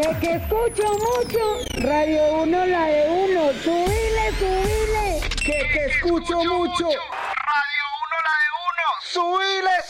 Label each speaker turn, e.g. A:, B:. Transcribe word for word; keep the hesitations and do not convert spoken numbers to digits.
A: Que, que escucho mucho. Radio uno, la de uno. Subile, subile.
B: Que, que escucho mucho. Radio uno, la de uno. Subile,